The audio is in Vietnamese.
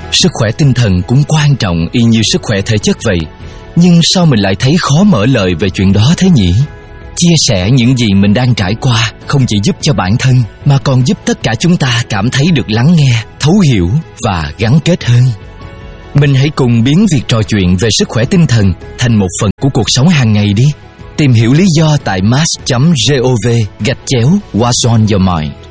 Sức khỏe tinh thần cũng quan trọng y như sức khỏe thể chất vậy. Nhưng sao mình lại thấy khó mở lời về chuyện đó thế nhỉ? Chia sẻ những gì mình đang trải qua không chỉ giúp cho bản thân, mà còn giúp tất cả chúng ta cảm thấy được lắng nghe, thấu hiểu và gắn kết hơn. Mình hãy cùng biến việc trò chuyện về sức khỏe tinh thần thành một phần của cuộc sống hàng ngày đi. Tìm hiểu lý do tại mass.gov/what's on your mind.